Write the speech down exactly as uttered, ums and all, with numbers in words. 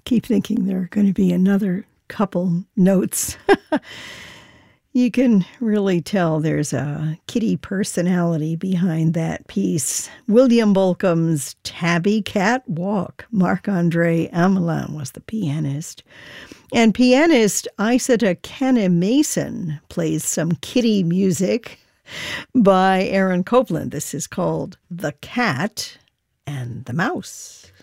keep thinking there are going to be another couple notes. You can really tell there's a Kitty personality behind that piece. William Bolcom's Tabby Cat Walk. Marc-Andre Amelin was the pianist. And pianist Isata Kenne-Mason plays some kitty music by Aaron Copland. This is called The Cat and the Mouse.